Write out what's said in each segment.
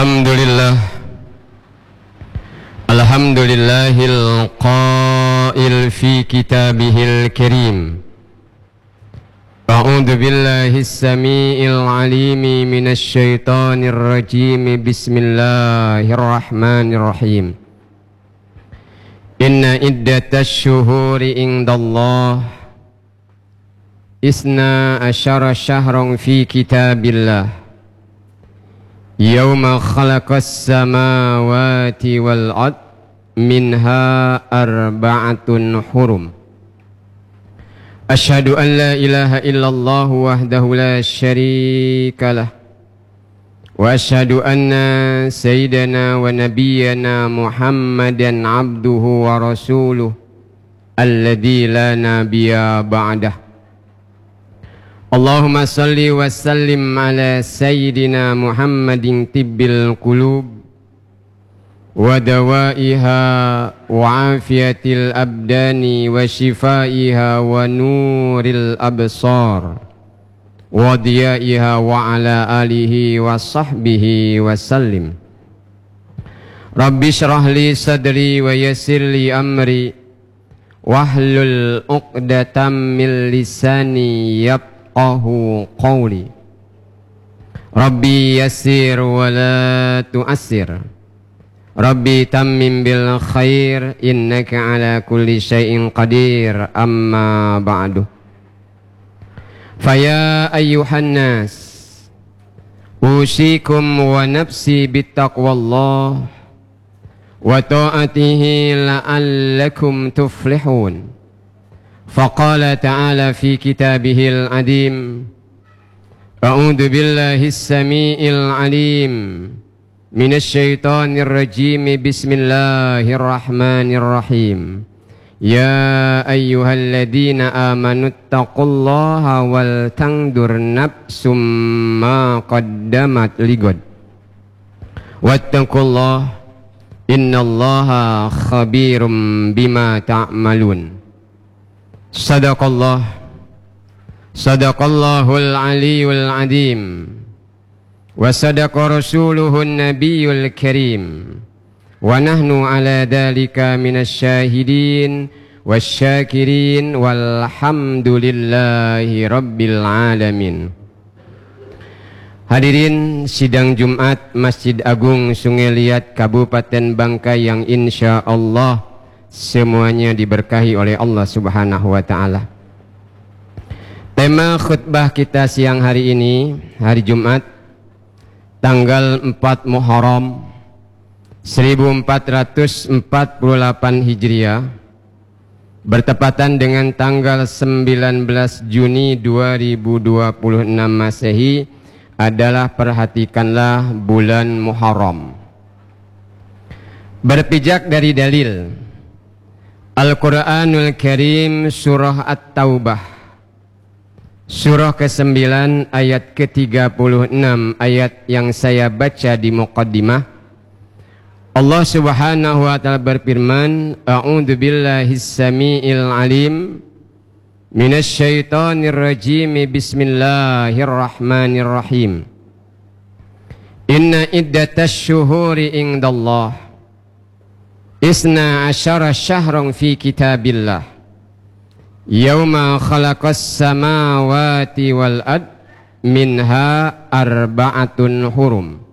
Alhamdulillahil qail fi kitabihil karim. A'udzu billahis samiil alimi minasy syaithanir rajim. Bismillahirrahmanirrahim. Inna iddatasy syuhuri indallah isna asyara syahran fi kitabillah. Yawma khalaqas samawati wal ard minha arba'atun hurum. Asyhadu an la ilaha illallah wahdahu la syarika lah. Wa asyhadu anna sayyidana wa nabiyyana Muhammadan abduhu wa rasuluh alladzi la nabiyya ba'dah. Allahumma salli wa sallim ala sayyidina Muhammadin tibbil qulub wa dawaiha wa afiyatil abdani wa shifaiha wa nuril absar wa diyaiha wa ala alihi wa sahbihi wa sallim. Rabbi syrah li sadri wa yassir li amri wahlul uqdatam min lisani qawli. Rabbi yassir wa la tu'assir. Rabbi tammim bil khair innaka ala kulli syai'in qadir. Amma ba'du. Faya ayyuhan nas, usikum wa nafsi bittaqwallah wa ta'atihi la'allakum tuflihun. Faqala ta'ala fi kitabihil adim. A'udzu billahis samiil alim minasy syaithanir rajim. Bismillahirrahmanirrahim. Ya ayyuhalladzina amanu taqullaha wal tandur nafsum ma qaddamat ligad. Wattaqullaha innallaha khabirum bima ta'malun. Sadaqallahul aliyul adim. Wa sadaqa rasuluhun nabiyul karim. Wa nahnu ala dhalika minasy syahidin wasyakirin walhamdulillahi rabbil alamin. Hadirin sidang Jumat Masjid Agung Sungai Liat Kabupaten Bangkai yang insya Allah semuanya diberkahi oleh Allah Subhanahu wa ta'ala. Tema khutbah kita siang hari ini, hari Jumat, tanggal 4 Muharram 1448 Hijriah, bertepatan dengan tanggal 19 Juni 2026 Masehi, adalah perhatikanlah bulan Muharram. Berpijak dari dalil Al-Quranul Karim surah At-Taubah surah ke-9 ayat ke-36, ayat yang saya baca di muqaddimah. Allah Subhanahu wa ta'ala berfirman, A'udzu billahis samiil alim minasy syaithanir rajim. Bismillahirrahmanirrahim. Inna iddatasy syuhuri indallah isna asyara syahran fi kitabillah. Yawma khalaqas samawati wal ard minha arba'atun hurum.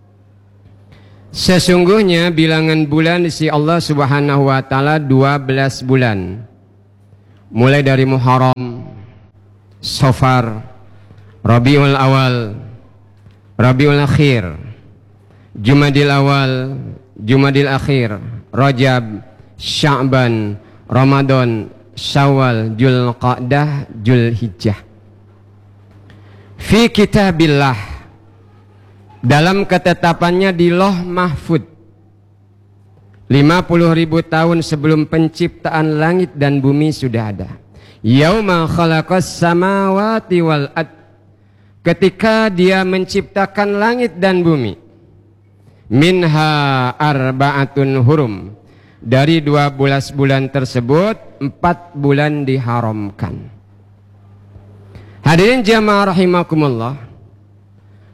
Sesungguhnya bilangan bulan di sisi Allah Subhanahu wa ta'ala 12 bulan. Mulai dari Muharram, Safar, Rabiul Awal, Rabiul Akhir, Jumadil Awal, Jumadil Akhir, Rajab, Sya'ban, Ramadan, Syawal, Dzulqa'dah, Dzulhijjah. Fi kitabillah, dalam ketetapannya di Lauh Mahfud 50.000 tahun sebelum penciptaan langit dan bumi sudah ada. Yauma khalaqas samawati wal ard, ketika dia menciptakan langit dan bumi. Minha arba'atun hurum, dari 12 bulan tersebut 4 bulan diharamkan. Hadirin jamaah rahimakumullah,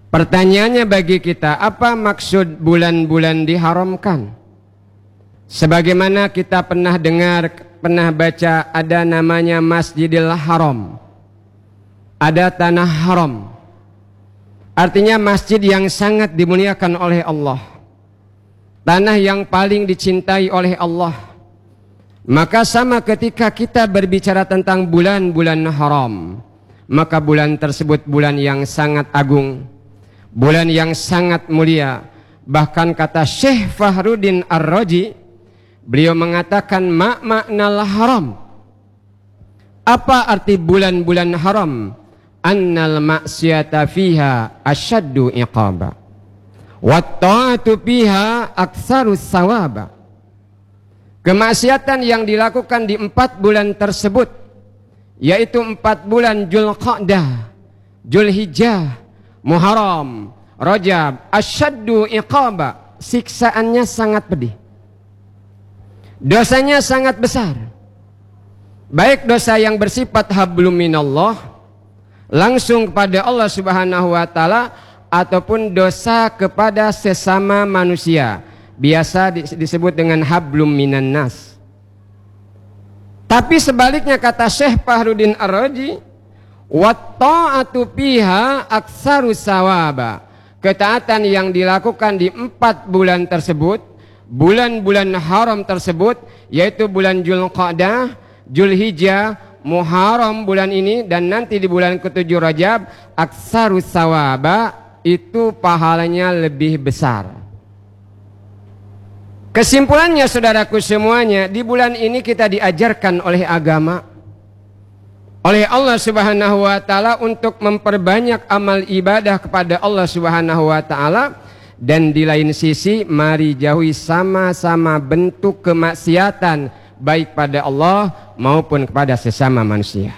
Pertanyaannya bagi kita, apa maksud bulan-bulan diharamkan? Sebagaimana kita pernah dengar, pernah baca, ada namanya Masjidil Haram, ada tanah haram. Artinya masjid yang sangat dimuliakan oleh Allah, tanah yang paling dicintai oleh Allah. Maka sama ketika kita berbicara tentang bulan-bulan haram, maka bulan tersebut bulan yang sangat agung, bulan yang sangat mulia. Bahkan kata Syekh Fahruddin Ar-Razi, beliau mengatakan maknal haram. Apa arti bulan-bulan haram? Annal maksiata fiha asyaddu iqaba wa ta'atu fiha aktsarus sawaba. Kemaksiatan yang dilakukan di 4 bulan tersebut, yaitu 4 bulan Dzulqa'dah, Dzulhijjah, Muharram, Rajab, asyaddu iqaba, siksaannya sangat pedih, dosanya sangat besar. Baik dosa yang bersifat hablum minallah, langsung kepada Allah Subhanahu wa taala, ataupun dosa kepada sesama manusia, biasa disebut dengan hablum minan nas. Tapi sebaliknya kata Syekh Fahruddin Ar-Razi, wa ta'atu fiha aktsarus sawaba. Ketaatan yang dilakukan di 4 bulan tersebut, bulan-bulan haram tersebut, yaitu bulan Dzulqa'dah, Dzulhijjah, Muharram bulan ini, dan nanti di bulan ke-7 Rajab, aktsarus sawaba, itu pahalanya lebih besar. Kesimpulannya saudaraku semuanya, di bulan ini kita diajarkan oleh agama, oleh Allah Subhanahu wa taala, untuk memperbanyak amal ibadah kepada Allah Subhanahu wa taala, dan di lain sisi mari jauhi sama-sama bentuk kemaksiatan, baik pada Allah maupun kepada sesama manusia.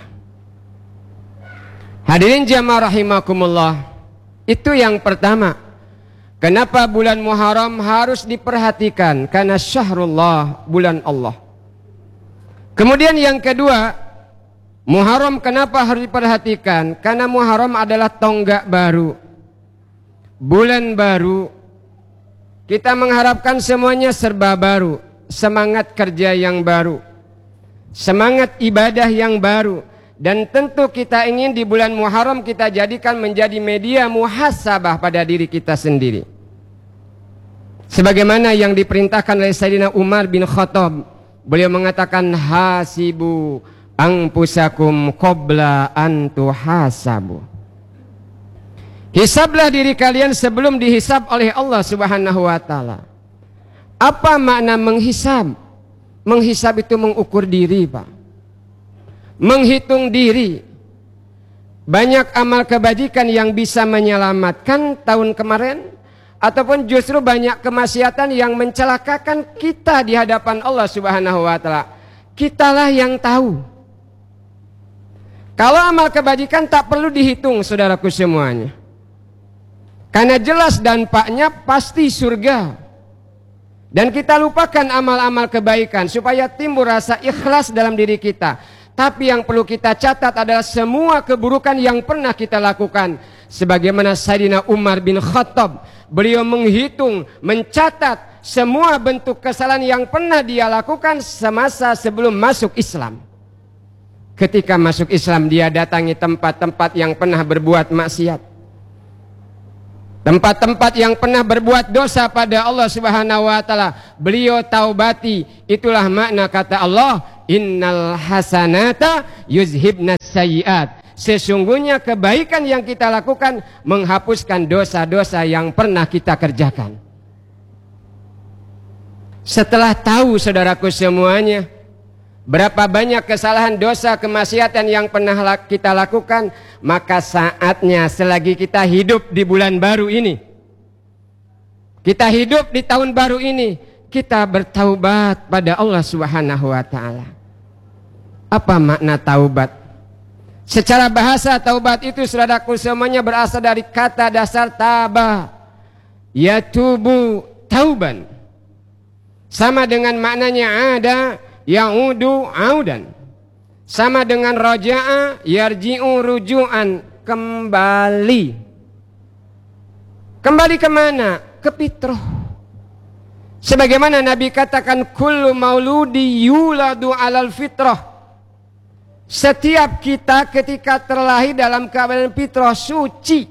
Hadirin jamaah rahimakumullah, itu yang pertama. Kenapa bulan Muharram harus diperhatikan? Karena syahrullah, bulan Allah. Kemudian yang kedua, Muharram kenapa harus diperhatikan? Karena Muharram adalah tonggak baru, bulan baru. Kita mengharapkan semuanya serba baru, semangat kerja yang baru, semangat ibadah yang baru. Dan tentu kita ingin di bulan Muharram kita jadikan menjadi media muhasabah pada diri kita sendiri, sebagaimana yang diperintahkan oleh Sayyidina Umar bin Khattab. Beliau mengatakan, hasibu anfusakum qabla an tuhasabu. Hisablah diri kalian sebelum dihisab oleh Allah Subhanahu wa taala. Apa makna menghisab? Menghisab itu mengukur diri, Pak. Menghitung diri. Banyak amal kebajikan yang bisa menyelamatkan tahun kemarin, ataupun justru banyak kemaksiatan yang mencelakakan kita di hadapan Allah Subhanahu wa taala. Kitalah yang tahu. Kalau amal kebajikan tak perlu dihitung saudaraku semuanya, karena jelas dampaknya pasti surga. Dan kita lupakan amal-amal kebaikan supaya timbul rasa ikhlas dalam diri kita. Tapi yang perlu kita catat adalah semua keburukan yang pernah kita lakukan. Sebagaimana Sayyidina Umar bin Khattab, beliau menghitung, mencatat semua bentuk kesalahan yang pernah dia lakukan semasa sebelum masuk Islam. Ketika masuk Islam, dia datangi tempat-tempat yang pernah berbuat maksiat, tempat-tempat yang pernah berbuat dosa pada Allah Subhanahu wa taala. Beliau taubati. Itulah makna kata Allah, innal hasanata yuzhibnas sayyiat. Sesungguhnya kebaikan yang kita lakukan menghapuskan dosa-dosa yang pernah kita kerjakan. Setelah tahu saudaraku semuanya berapa banyak kesalahan, dosa, kemaksiatan yang pernah kita lakukan, maka saatnya selagi kita hidup di bulan baru ini, kita hidup di tahun baru ini, kita bertaubat pada Allah Subhanahu wa taala. Apa makna taubat? Secara bahasa taubat itu saudaraku semuanya berasal dari kata dasar taba, yatubu, tauban. Sama dengan maknanya ada, ya'udu audan. Sama dengan roja'a, yarji'u ruju'an, kembali. Kembali kemana? Ke fitrah. Sebagaimana Nabi katakan, kullu mauludi yuladu alal fitrah. Setiap kita ketika terlahir dalam keadaan fitrah suci,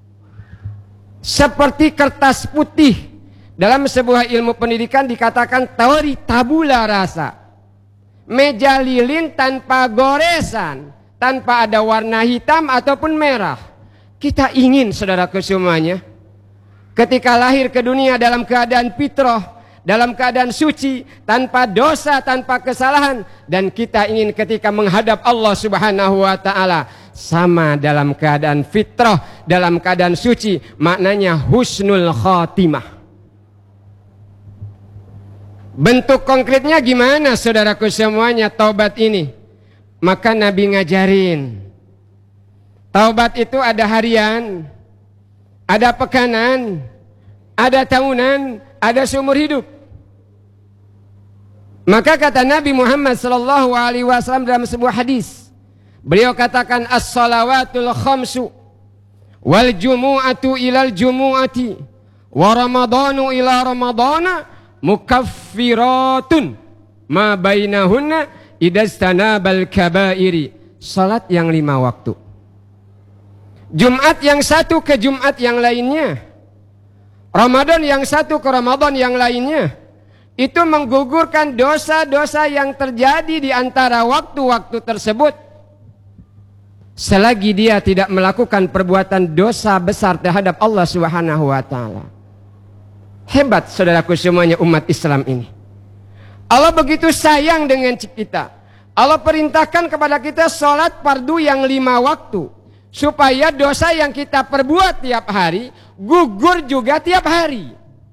seperti kertas putih. Dalam sebuah ilmu pendidikan dikatakan teori tabula rasa. Meja lilin tanpa goresan, tanpa ada warna hitam ataupun merah. Kita ingin, saudaraku semuanya, ketika lahir ke dunia dalam keadaan fitrah, dalam keadaan suci, tanpa dosa, tanpa kesalahan, dan kita ingin ketika menghadap Allah Subhanahu wa taala sama dalam keadaan fitrah, dalam keadaan suci, maknanya husnul khatimah. Bentuk konkretnya gimana, saudaraku semuanya, taubat ini? Maka Nabi ngajarin, taubat itu ada harian, ada pekanan, ada tahunan, ada seumur hidup. Maka kata Nabi Muhammad SAW dalam sebuah hadis, beliau katakan, as-salawatul khamsu wal jumu'atu ilal jumu'ati wa ramadanu ila ramadana mukaffiratun ma bainahunna idaztanabal kabairi. Salat yang 5 waktu, Jumat yang satu ke Jumat yang lainnya, Ramadan yang satu ke Ramadan yang lainnya, itu menggugurkan dosa-dosa yang terjadi di antara waktu-waktu tersebut, selagi dia tidak melakukan perbuatan dosa besar terhadap Allah Subhanahu wa taala. Hebat, saudaraku semuanya, umat Islam ini. Allah begitu sayang dengan kita. Allah perintahkan kepada kita sholat fardu yang 5 waktu, supaya dosa yang kita perbuat tiap hari gugur juga tiap hari.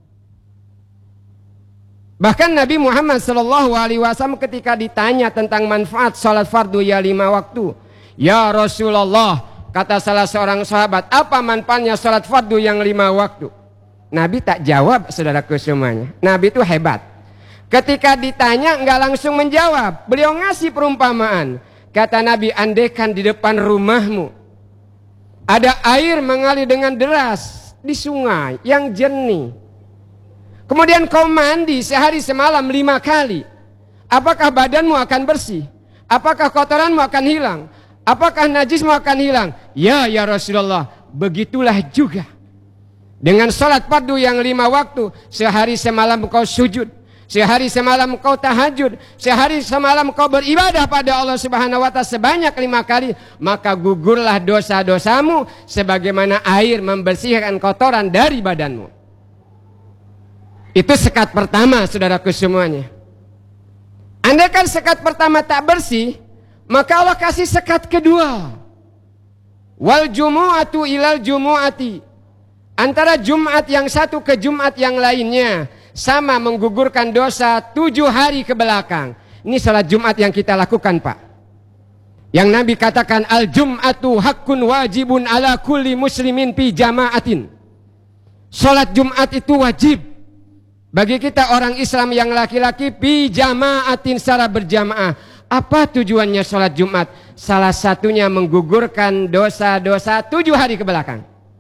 Bahkan Nabi Muhammad SAW ketika ditanya tentang manfaat sholat fardu ya 5 waktu, ya Rasulullah, kata salah seorang sahabat, apa manfaatnya sholat fardu yang 5 waktu? Nabi tak jawab, saudaraku semuanya. Nabi itu hebat. Ketika ditanya nggak langsung menjawab, beliau ngasih perumpamaan. Kata Nabi, andaikan di depan rumahmu ada air mengalir dengan deras di sungai yang jernih, kemudian kau mandi sehari semalam 5 kali, apakah badanmu akan bersih? Apakah kotoranmu akan hilang? Apakah najismu akan hilang? Ya Rasulullah, begitulah juga dengan salat fardu yang 5 waktu. Sehari semalam kau sujud, sehari semalam kau tahajud, sehari semalam kau beribadah pada Allah Subhanahu wa taala sebanyak 5 kali, maka gugurlah dosa-dosamu sebagaimana air membersihkan kotoran dari badanmu. Itu sekat pertama, saudaraku semuanya. Andaikan sekat pertama tak bersih, maka Allah kasih sekat kedua. Wal jumu'atu ilal jumu'ati. Antara Jumat yang satu ke Jumat yang lainnya sama menggugurkan dosa 7 hari ke belakang. Ini salat Jumat yang kita lakukan, Pak. Yang Nabi katakan, al-jum'atu haqqun wajibun ala kulli muslimin fi jama'atin. Salat Jumat itu wajib bagi kita orang Islam yang laki-laki fi jama'atin, secara berjamaah. Apa tujuannya salat Jumat? Salah satunya menggugurkan dosa-dosa 7 hari ke belakang.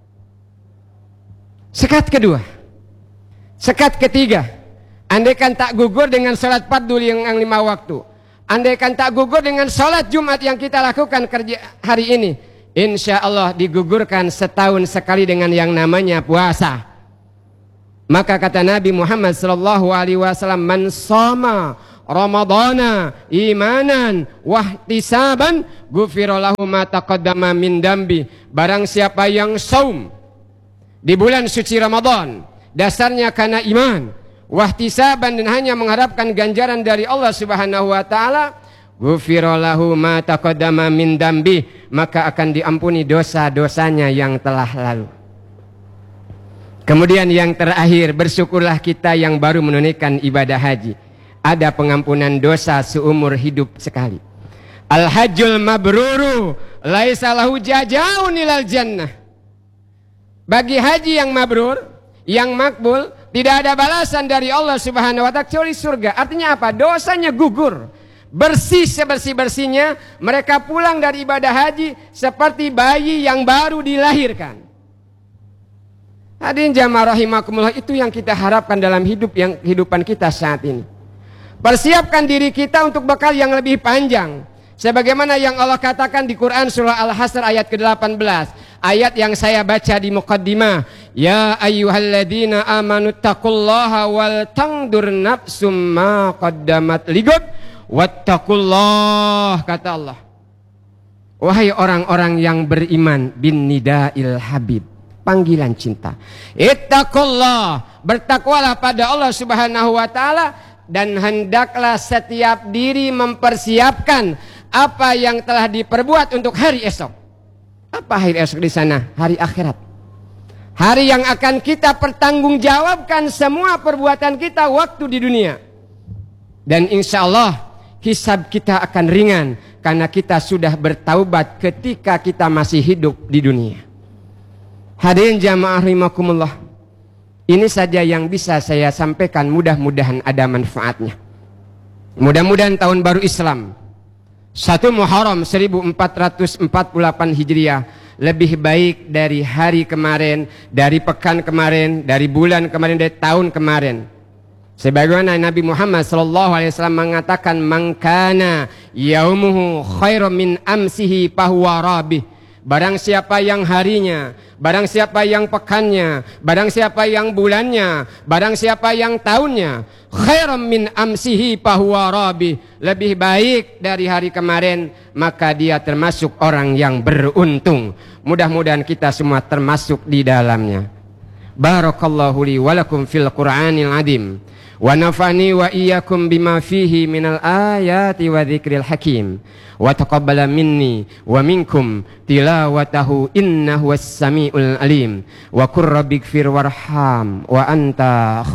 Sekat kedua. Sekat ketiga, andaikan tak gugur dengan salat fardu yang 5 waktu, andaikan tak gugur dengan salat Jumat yang kita lakukan hari ini, insya Allah digugurkan setahun sekali dengan yang namanya puasa. Maka kata Nabi Muhammad SAW, man shoma Ramadana imanan wahtisaban ghufira lahu ma taqaddama min dambi. Barang siapa yang saum di bulan suci Ramadan dasarnya karena iman, wahtisaban, dan hanya mengharapkan ganjaran dari Allah Subhanahu wa taala, ghufira lahu ma taqaddama min dambi, maka akan diampuni dosa-dosanya yang telah lalu. Kemudian yang terakhir, bersyukurlah kita yang baru menunaikan ibadah haji. Ada pengampunan dosa seumur hidup sekali. Al-hajjul mabruru laisa lahu jazaa'un ilal jannah. Bagi haji yang mabrur, yang makbul, tidak ada balasan dari Allah Subhanahu wa taala kecuali surga. Artinya apa? Dosanya gugur, bersih sebersih-bersihnya. Mereka pulang dari ibadah haji seperti bayi yang baru dilahirkan. Hadirin jamaah rahimakumullah, itu yang kita harapkan dalam kehidupan kita saat ini. Persiapkan diri kita untuk bekal yang lebih panjang. Sebagaimana yang Allah katakan di Quran surah Al-Hasr ayat ke-18. Ayat yang saya baca di muqaddimah. Ya ayyuhalladzina amanu taqullaha wal tangdur nafsum ma qaddamat ligad wattaqullah, kata Allah. Wahai orang-orang yang beriman, bin nidail habib, panggilan cinta. Ittaqullah, bertakwalah pada Allah Subhanahu wa taala, dan hendaklah setiap diri mempersiapkan apa yang telah diperbuat untuk hari esok. Apa hari esok di sana? Hari akhirat. Hari yang akan kita pertanggungjawabkan semua perbuatan kita waktu di dunia. Dan insya Allah hisab kita akan ringan karena kita sudah bertaubat ketika kita masih hidup di dunia. Hadirin jamaah rahimakumullah, ini saja yang bisa saya sampaikan, mudah-mudahan ada manfaatnya. Mudah-mudahan tahun baru Islam 1 Muharram 1448 Hijriah lebih baik dari hari kemarin, dari pekan kemarin, dari bulan kemarin, dari tahun kemarin. Sebagaimana Nabi Muhammad SAW mengatakan, "Man kana yaumuhu khairan min amsihi fahuwa rabih." Barang siapa yang harinya, barang siapa yang pekannya, barang siapa yang bulannya, barang siapa yang tahunnya khairan min amsihi fahuwa rabih, lebih baik dari hari kemarin, maka dia termasuk orang yang beruntung. Mudah-mudahan kita semua termasuk di dalamnya. Barakallahu li wa lakum fil Qur'anil azim, wa nafa'ni wa iyyakum bima fihi minal ayati wa dzikril hakim, wa taqabbala minni wa minkum tilawatahu innahu was-sami'ul alim, wa qur rabbighfir warham wa anta